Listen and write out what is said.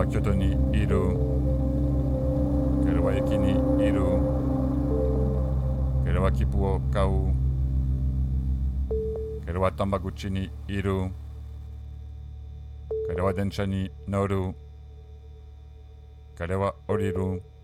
京都にいる。彼は駅にいる。彼は切符を買う。彼は玉口にいる。彼は電車に乗る。彼は降りる。